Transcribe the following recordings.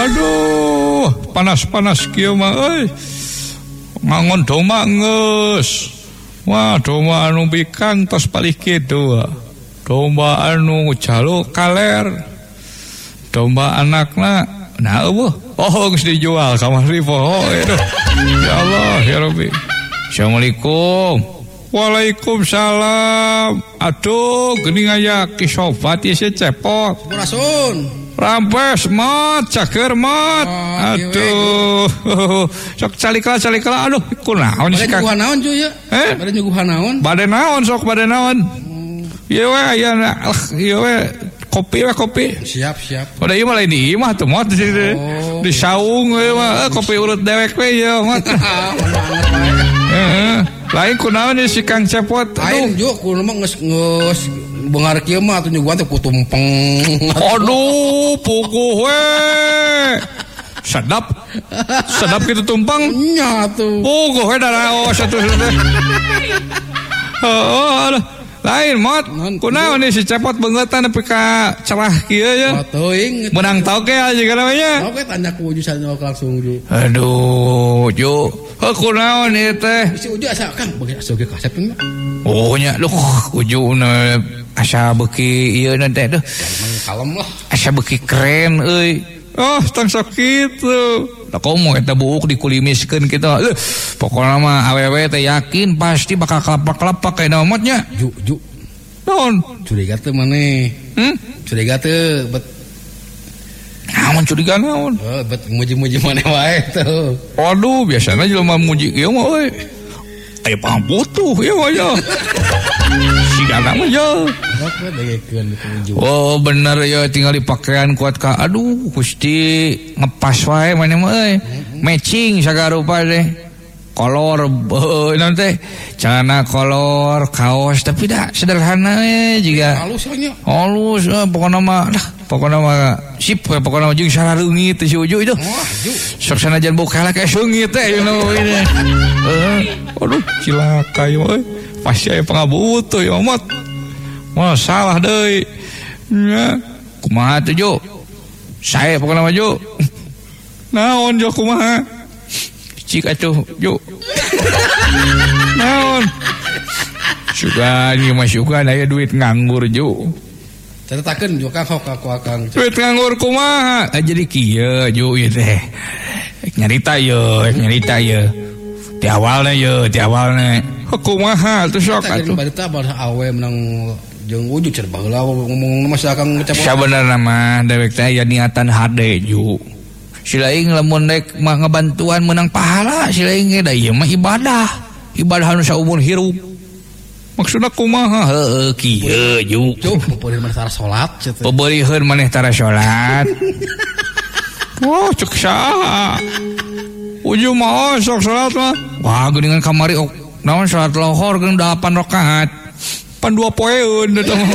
Aduh, panas-panas kieu mah euy. Ngangon domba geus. Wah, domba anu bikang tos balik kitu. Domba anu jaluk kaler. Domba anakna nah eueuh. Oh, geus dijual kamari poho itu. Ya Allah, ya Rabbi. Assalamualaikum. Waalaikumsalam. Aduh, geuning aya kisobat ieu cepot. Rasun. Rampes mat, caker mat. Aduh. Sok calikala. Aduh, kunaon sih Kang? Bade naon cuy ya? Bade nyuguhan naon? Bade naon sok bade naon? Ieu we aya ieu we kopi. Siap. Udah ieu mah lain di imah tuh mot di saung we mah kopi urut dewek we ieu mot. Heeh. Lain kunaon si Kang Cepot? Lain juk kunaon mah geus bengar kieu mah atuh nyuguhan teh ku tumpeng. Aduh, puguh we. Sedap kitu tumpeng. Nya tuh. Puguh we daraos atuh teh. Aduh. Lain mot, kunaon nih si Cepot beungetan nepi ka cerah kieu ya. Teuing. Menang toke aja namanya. Oke tanya ku Uju sana langsung Uju. Aduh, Uju. Kunaon ieu teh? Si Uju asa Kang bagi asa ge kasep mah. Oh nya, duh Uju na asa beuki ieu na teh duh. Kalem lah. Asa beuki keren euy. Oh, tong sok kitu. Da komo eta buuk dikulimiskeun kitu. Pokona mah awewe teh yakin pasti bakal kelapak-kelapak kayak namanya. Ju. Naon? Curiga teh maneh. Curiga teh bet. Naon curiga naon? Bet muji-muji maneh wae tuh. Waduh, biasana jelema muji kieu mah euy. Aya pambutuh ya mah ya. Sigana mah ya. Oh bener ya tinggal di pakaian kuat ka. Aduh Gusti ngepas wae maneh mah euy. Matching sagarupa deh. Kolor naon teh celana kolor kaos tapi dah sederhana juga. Halus pokona mah sip pokona mah jeung sarareungit si Uju itu. Sok sanajan bokala kayak seungit teh you know ini. Aduh cilaka ieu euy. Pasti aya pangabutuh ya mot. Masalah deui. Nya kumaha teh Jo? Sae pokona mah Jo. Naon Jo kumaha? Cik atuh Jo. Naon? Sugan ieu mah sugan aya duit nganggur Jo. Caritakeun Jo Kang aku Kang. Duit nganggur kumaha? Jadi kieu Jo ieu teh. Nyarita ye. Di awalna kumaha teh sok atuh. Bari teh bari awe menang jeung Uju cer baheula ngomong mah Kang Cepot. Sabenerna mah dewek teh aya niatan hade Jo. Si lain lamun dek mah ngabantuan menang pahala si lain ge da ieu mah ibadah anu saumur hirup. Maksudna kumaha? Heueuh kieu Jo. Peupeureuh maneh tara salat cenah. Peubeureuheun maneh tara salat. Oh, cek saha? Uju mah sok salat mah. Wah, geuningan kamari naon salat lohor geus 8 rakaat. Pan 2 poeun eta mah.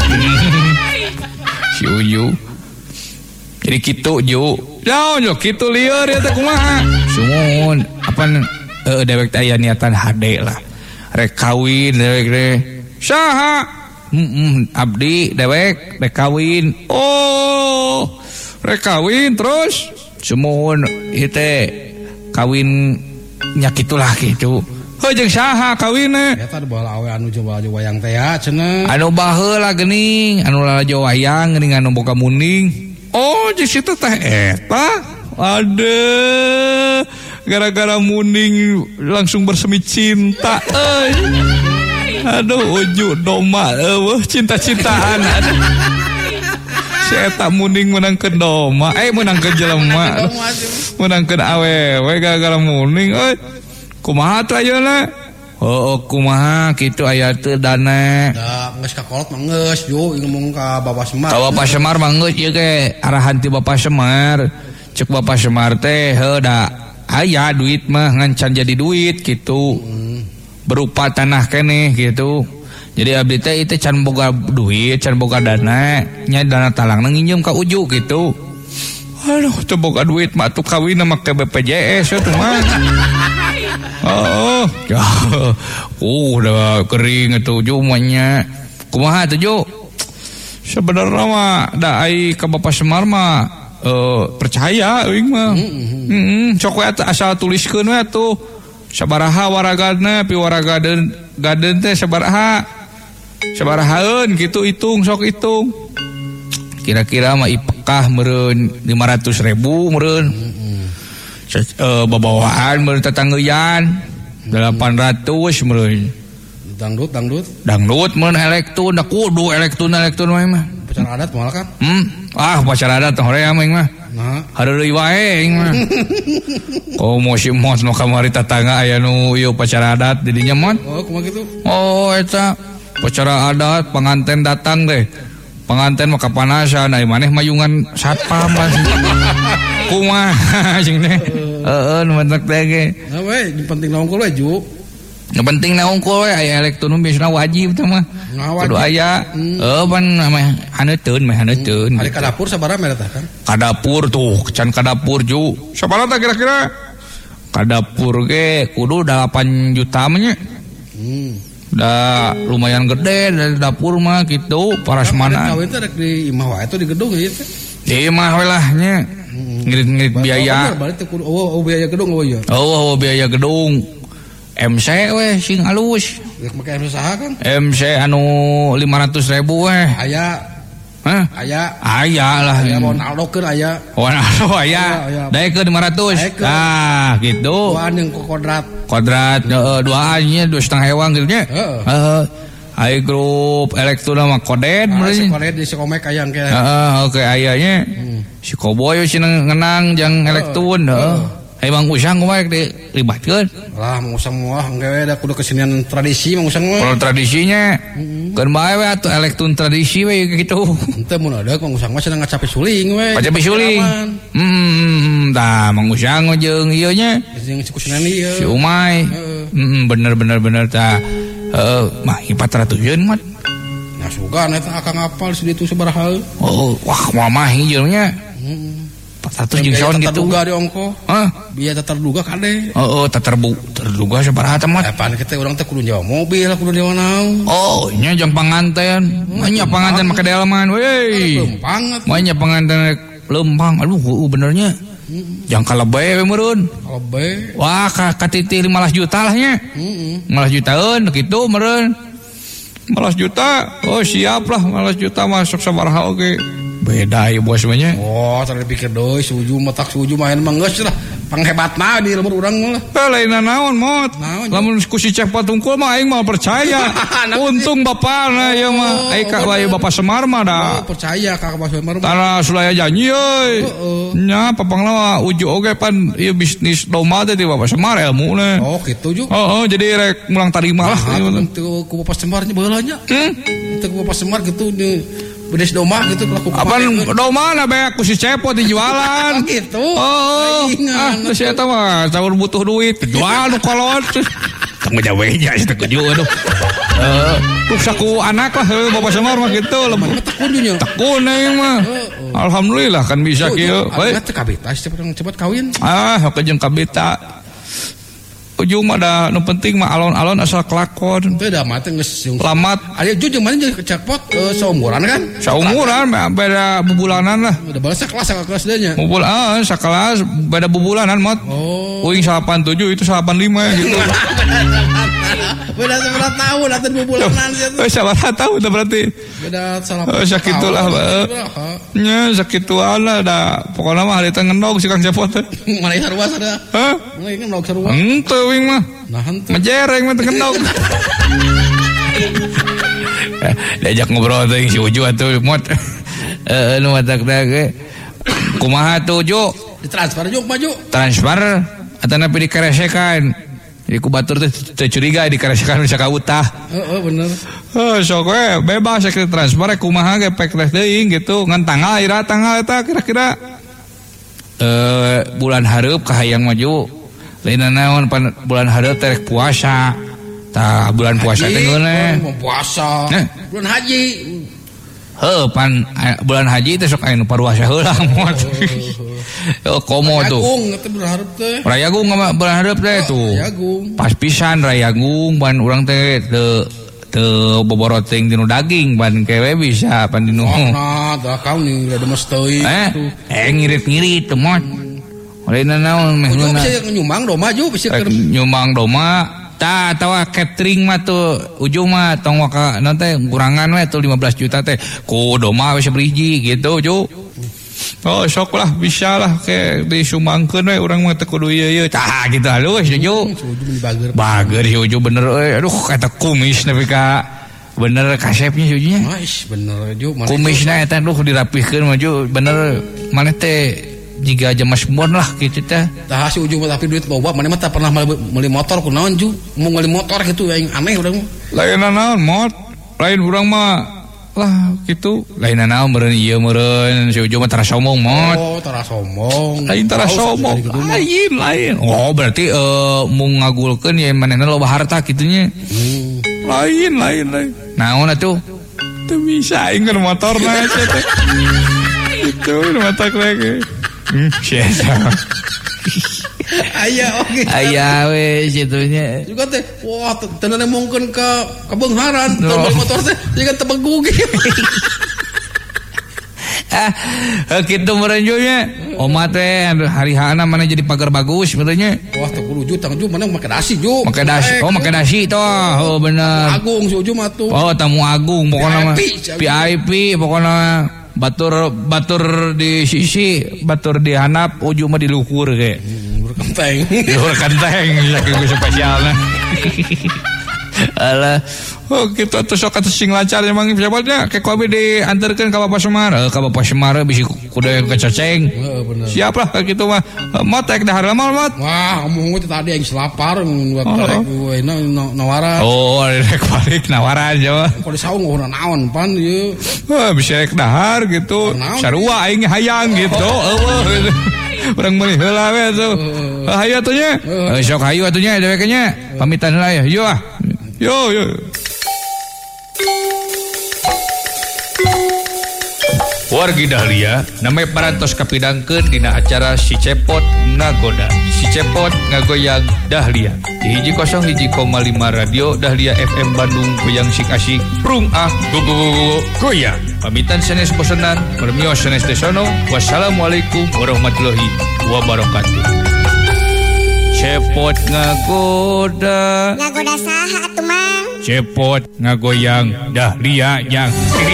Si Uju. Jadi kitu Jo. Naon Jo kitu lieur ya teh kumaha? Sumun apan dewek teh aya niatan hade lah. Rek kawin dewek teh. Saha? Abdi dewek rek kawin. Oh. Rek kawin terus sumun ieu teh kawin nya kitulah kitu. Heuh jeung saha kawinna? Eta baheula awe anu coba wayang teh cenah. Anu baheula geuning, anu lalajo wayang geuning anu boga munding. Oh, di situ teh eta. Aduh, gara-gara munding langsung bersemi cinta. Aduh, Uju domba eueuh cinta-cintaan. Si eta munding menangkeun domba, menangkeun jelema. Menangkeun awewe gara-gara munding euy. Kumaha teh ayeuna? Oh, kumaha kitu aya teu dana. Da geus kakolot mah geus Jo ngomong ka Bapak Semar. Ka Bapak Semar mah geus ieu ge arahan ti Bapak Semar. Cek Bapak Semar teh heuh da aya duit mah ngan can jadi duit kitu. Berupa tanah keneh gitu. Jadi abdi teh itu can boga duit, can boga dana, nya dana talangna nginjem ka Uju gitu. Aduh, teu boga duit mah atuh kawin make BPJS atuh mah. Oh, ya. Udah kering atuh Ju mah nya. Kumaha atuh Ju? Sebenarnya mah da ai ka Bapak Semar mah percaya euing mah. Sok we asal tuliskeun we atuh. Sabaraha waragadna pi waragadeun teh sabaraha. Sabarahaeun kitu hitung sok hitung. Kira-kira mah ipekah meureun 500.000 meureun. Babawaan meureun tetanggeyan 800 meureun. Dangdut meureun elektun da kudu elektun mah. Pacar adat malah kan? Pacar adat hoream aing mah. Nah, hareureuy wae aing mah. Musim mot nu kamari tatangga aya nu ieu pacar adat di dinya mot. Oh, kumaha kitu? Oh, eta pacar adat panganten datang deh. Penganten mah kapanasan, ai maneh mayungan satpam lah. Kumaha jeung teh? Heeh, nu mentek teh ge. Nah, we, penting naungkul we, Ju. Nu penting naungkul we aya elektron biasana wajib teh mah. Kudu aya. Pan mah haneuteun. Ari ka dapur sabaraha mere tah kan? Ka dapur tuh, can ka dapur Ju. Sabaraha tah kira-kira? Ka dapur ge kudu 8 juta mah nya. Da lumayan gede dari dapur mah gitu parasmanan. Kawin teh rek di imah wae atuh di gedung ieu teh. Di imah we lah nya. Ngirit biaya. Biaya gedung oh iya. Biaya gedung. MC we sing alus. Rek make MC saha kan? MC anu 500.000 we. Aya. Hah? Aya lah. Aya Ronaldo keur aya. Ronaldo aya. Daekeun 500. Ah, gitu. Duaan yang kodrat. Duaan nya 2,5 hewang gitu nya. Heeh. Ai grup elektron mah kodet meureun. Kodet di Komek aya engke. Oke aya nya. Si Koboy si ngenang jang elektron. Mang Usang kumaha dilibatkeun? Lah Mang Usang mah engke da kudu kesenian tradisi Mang Usang mah. Kalau tradisinya keun bae we atuh elektron tradisi we kitu. Henteu mun ada Mang Usang mah cenah ngacapi suling we. Ngacapi suling. Tah Mang Usang jeung ieu nya. Jeung si kusinaen ieu. Si Umay. Bener tah. Mah 400-eun mah. Nah sugan eta akang apal si ditu sabaraha. Wah mah ieu nya. 400 jeung saon gitu. Terduga di ongko. Biaya terduga kade. Terduga sabaraha teh mah. Pan kita urang teh kudu nyawa mobil, kudu nyawa naon. Nya jeung panganten. Nya panganten make delman we. Lempang. Nya panganten lempang. Aduh benernya. Jang kalebe we meureun. Kalebe. Wah ka titi 15 juta lah nya. 15 jutaan kitu meureun. 15 juta. Oh siap lah 15 juta masuk sabaraha oge. Beda ya bos banyak. Tadi pikir doi suju matak suju main manggeus lah. Panghebatna di lemur urang mah. Lain naon mot. Lamun ku si Cep Patungkul mah aing mah percaya. Untung bapana ya mah. Ai ka bae Bapak Semar mah da. Percaya ka Bapak Semar mah. Tara sulaya janji euy. Nya papangna uju oge pan ieu bisnis domba teh di Bapak Semar ilmuna. Oh kitu ju. Jadi rek mulang tarima lah. Teu ku Bapak Semar nya baheula nya. Teu ku Bapak Semar gitu di bedes domah gitu laku apaan domah na beak ku si Cepot dijualan gitu terus eta mah caur butuh duit jual nu kolot tanggung jawabnya eta kudu aduh saku anak lah Bapak Semar mah gitu tekun aing mah alhamdulillah kan bisa kieu we teh kabita cepet kawin jeung kabita ujung mah da nu penting mah alon-alon asal kelakon. Teu da mah teh geus lamat. Ari jeung mana jeung Cepot saumuran kan? Saumuran beda bubulanan lah. Udah balas kelas deui nya. Bubul sakelas beda bubulanan mot. Uing 87 itu 85 gitu. Beda seberapa tahun atuh bubulanan itu. Sabaraha tahun berarti? Beda salapan. Sakitulah. Nya sakituan lah da pokona mah harita ngendog si Kang Cepot teh. Mana sarua sada? Mana ngendog sarua? Henteu wing mah. Nah henteu. Majereng mah teu ngendog. Diajak ngobrol teh si Uju atuh mot. Nu matak teh kumaha tuh Ju? Ditransfer Ju maju. Transfer atana pi dikeresekan. Jadi ku batur teh teu curiga dikeresekan bisa ka utah. Bener. Sok we bebas rek transfer kumaha ge pek teh teuing gitu ngan tanggal eta kira-kira bulan hareup kahayang maju. Lain naon bulan hareup teh puasa. Tah bulan puasa teh geuna. Puasa. Bulan haji. Pan bulan haji teh sok aya nu paruasa heula mot. Komo tuh. Rayagung teh bulan hareup teh. Rayagung bulan hareup teh tuh. Rayagung. Pas pisan Rayagung ban urang teh teu boboroting dinu daging ban kewe bisa pan dinu. Nah, dah kau nih ada mas teuing. Ngirit-ngirit teu mot. Lainna naon meh Uju bisa nyumbang doma ju bisa nyumbang doma. Tah tawa catering mah tuh ujung mah tong waka naon teh kurangan we tuh 15 juta teh. Ku doma we sabriji gitu ju. Oh sok lah bisa lah kayak disumbangkeun we urang mah teh kudu ieu tah gitu halus ju. Bager si Uju bener aduh kata kumis nepi ka bener kasepnya si Ujunya. Bener ju kumisna eta duh dirapihkeun mah ju bener maneh teh jiga James Bond lah gitu teh. Tah si Uju tapi duit loba maneh mah teh pernah meuli motor kunaon ju mau meuli motor gitu yang aneh urang mah. Lain naon mot lain urang mah lah gitu lain naon meureun ieu meureun si Uju mah tara sombong mot. Oh tara sombong lain tara sombong lain oh berarti mung ngagulkeun ye manehna loba harta kitunya. Lain naon atuh teu bisa aing keur motorna teh itu motor lagi. Siapa? Aya oke. Aya we situnya. Juga teh wah tenan mungkin ka Beungharan teu motor teh jeung tebegug. Kitu meureun nya. Oma teh hari-hana mana jadi pagar bagus benernya. Wah teu kudu ju tang ju mana make dasi ju. Make dasi. Oh make dasi toh. Oh bener. Agung si Uju mah tuh. Oh tamu agung pokona mah. VIP pokona. Batur di sisi, batur di hanap, Uju mah di luhur ge. Berkenteng. Luhur kenteng saking spesialna. Alah. Oh gitu atuh sok atuh sing lancar emang siapanya ke kopi diantarkeun ka Bapak Semar. Ka Bapak Semar bisi kudu kecoceng. Heeh bener. Siap lah kitu mah. Mot tek dahar lama mot. Wah, ngomong tadi yang selapar buat karek we nawaran. Oh, rek balik nawaran jawa. Kalau saung urang naon pan ieu. Bisa rek dahar gitu. Sarua aing hayang gitu. Eueuh. Urang meuli heula we tuh. Hayu atunya. Sok hayu atunya dewek nya. Pamitan heula ya. Yo ah. Yo. Wargi Dahlia name parantos kapidangkeun dina acara Si Cepot Ngagoda. Si Cepot ngagoyang Dahlia di 101,5 Radio Dahlia FM Bandung goyang sik asik prung goyang. Pamitan sanes bosenan permios sanes desono. Wassalamualaikum warahmatullahi wabarakatuh. Cepot ngagoda. Ngagoda saha atuh mang? Cepot ngagoyang Dahlia yang